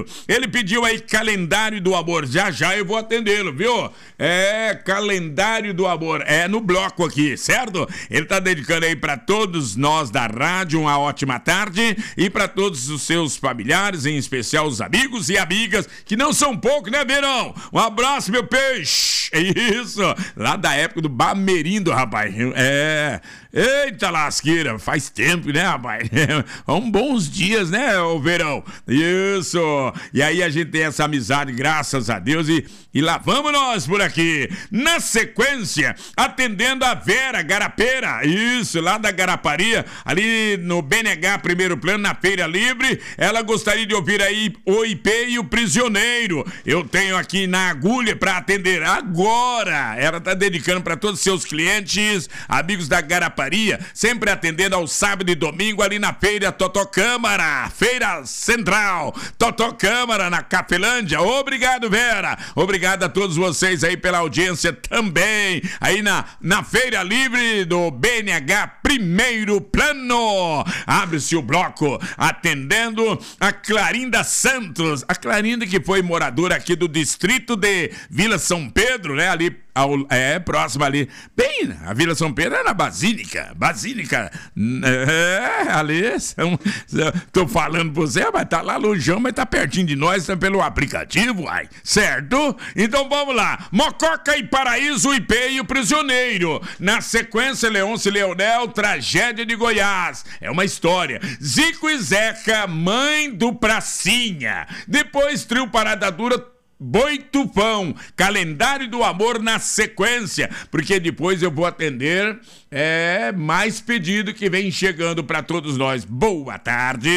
Pedro. Ele pediu aí calendário do amor. Já já eu vou atendê-lo, viu? É, calendário do amor. É no bloco aqui, certo? Ele tá dedicando aí pra todos nós da rádio uma ótima tarde e pra todos os seus familiares, em especial os amigos e amigas, que não são poucos, né, Verão? Um abraço, meu peixe. É isso. Lá da época do Bamerindo, rapaz. É. Eita lasqueira, faz tempo, né, rapaz? Bons dias, né, o Verão? Isso. E aí a gente tem essa amizade, graças a Deus, e lá vamos nós por aqui. Na sequência, atendendo a Vera Garapeira, isso, lá da Garaparia, ali no BNH Primeiro Plano, na Feira Livre. Ela gostaria de ouvir aí o IP e o Prisioneiro. Eu tenho aqui na agulha para atender agora. Ela tá dedicando para todos os seus clientes, amigos da Garaparia, sempre atendendo ao sábado e domingo ali na Feira Totocâmara, Feira Central, Totocâmara, na Cafelândia. Obrigado, Vera. Obrigado a todos vocês aí pela audiência também, aí na Feira Livre do BNH Primeiro Plano. Abre-se o bloco atendendo a Clarinda Santos, a Clarinda que foi moradora aqui do distrito de Vila São Pedro, né, ali próximo ali, bem, a Vila São Pedro é na Basílica, ali, tô falando pra você, mas tá lá longeão, mas tá pertinho de nós, tá pelo aplicativo, certo? Então vamos lá, Mococa e Paraíso, o IP e o Prisioneiro. Na sequência, Leôncio e Leonel, Tragédia de Goiás, é uma história. Zico e Zeca, Mãe do Pracinha. Depois, Trio Parada Dura, Boi Tufão, Calendário do Amor na sequência, porque depois eu vou atender mais pedido que vem chegando para todos nós. Boa tarde.